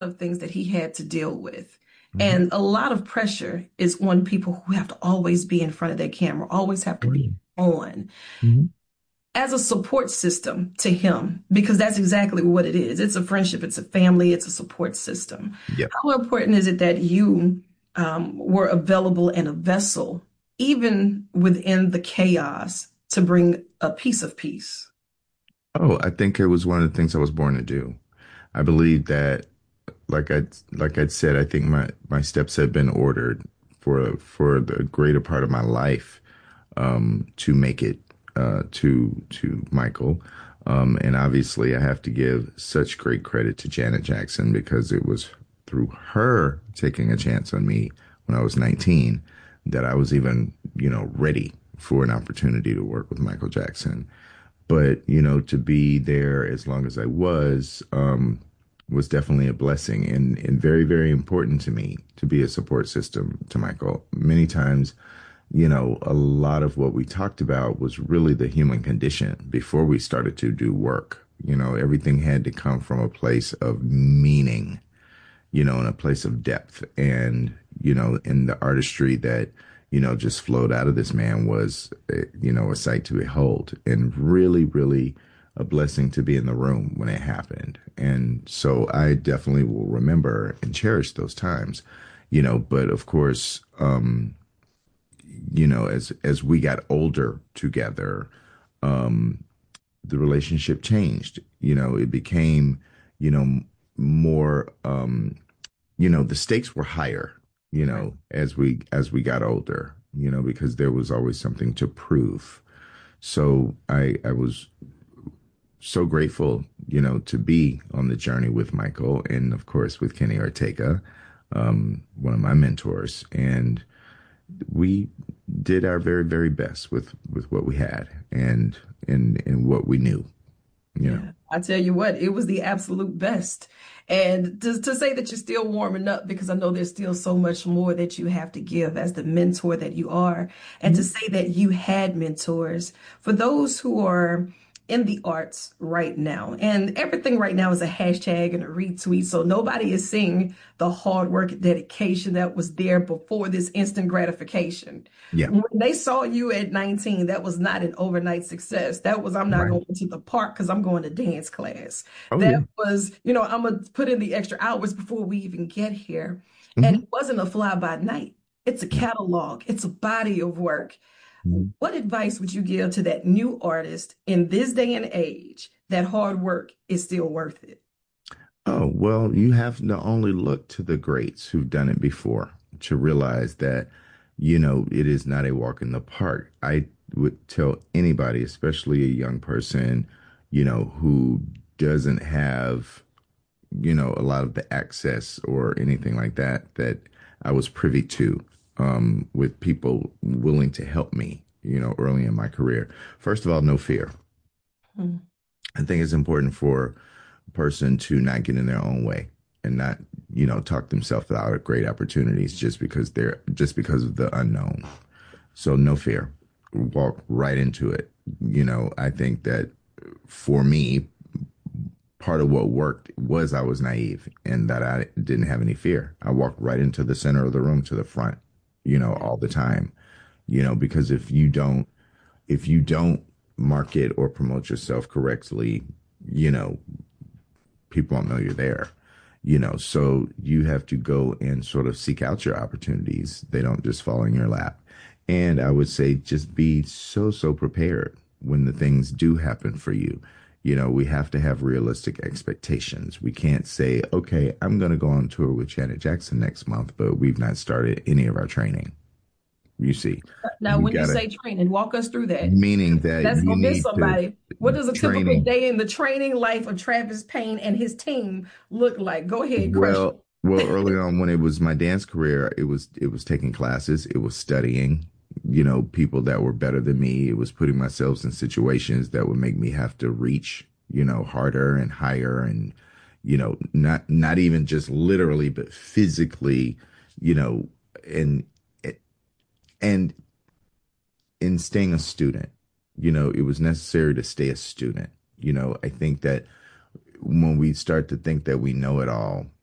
of things that he had to deal with. Hmm. And a lot of pressure is on people who have to always be in front of their camera, always have to Oh, be yeah. on Hmm. as a support system to him, because that's exactly what it is. It's a friendship, it's a family, it's a support system. Yep. How important is it that you were available and a vessel, even within the chaos, to bring a piece of peace? Oh, I think it was one of the things I was born to do. I believe that, like I'd said, I think my steps have been ordered for the greater part of my life, to make it, to Michael. And obviously, I have to give such great credit to Janet Jackson because it was through her taking a chance on me when I was 19 that I was even, ready for an opportunity to work with Michael Jackson. But, to be there as long as I was definitely a blessing and very, very important to me to be a support system to Michael. Many times, a lot of what we talked about was really the human condition before we started to do work. Everything had to come from a place of meaning, in a place of depth. And, in the artistry that, just flowed out of this man was, a sight to behold and really, really a blessing to be in the room when it happened. And so I definitely will remember and cherish those times, but of course, as we got older together, um, the relationship changed. It became, you know, more, the stakes were higher, Right. as we got older, because there was always something to prove. So I was so grateful, to be on the journey with Michael and of course with Kenny Ortega, one of my mentors. And we did our very, very best with what we had and what we knew, you know. Yeah, I tell you what, it was the absolute best. And to say that you're still warming up, because I know there's still so much more that you have to give as the mentor that you are, and to Mhm. say that you had mentors for those who are in the arts right now. And everything right now is a hashtag and a retweet. So nobody is seeing the hard work and dedication that was there before this instant gratification. Yeah. When they saw you at 19, that was not an overnight success. That was, I'm not Right. going to the park because I'm going to dance class. Oh That yeah. was, I'm going to put in the extra hours before we even get here. And Hmm. it wasn't a fly by night. It's a No. catalog, it's a body of work. Mhm. What advice would you give to that new artist in this day and age that hard work is still worth it? Oh, well, you have to only look to the greats who've done it before to realize that, it is not a walk in the park. I would tell anybody, especially a young person, who doesn't have, a lot of the access or anything like that that I was privy to, with people willing to help me, early in my career. First of all, no fear. Hmm. I think it's important for a person to not get in their own way and not, talk themselves out of great opportunities just because of the unknown. So no fear. Walk right into it. I think that for me, part of what worked was I was naive and that I didn't have any fear. I walked right into the center of the room to the front, all the time, because if you don't market or promote yourself correctly, you know, people won't know you're there. So you have to go and sort of seek out your opportunities. They don't just fall in your lap. And I would say just be so, so prepared when the things do happen for you. We have to have realistic expectations. We can't say, okay, I'm going to go on tour with Janet Jackson next month, but we've not started any of our training. You see, Now, you when you gotta, say training, walk us through that. meaning that That's you gonna miss need to somebody. What does a typical training. day in the training life of Travis Payne and his team look like? Go ahead, crush it. Well, early on when it was my dance career, it was taking classes, it was studying, people that were better than me. It was putting myself in situations that would make me have to reach, harder and higher and, not even just literally, but physically, you know, and and in staying a student, it was necessary to stay a student. I think that when we start to think that we know it all,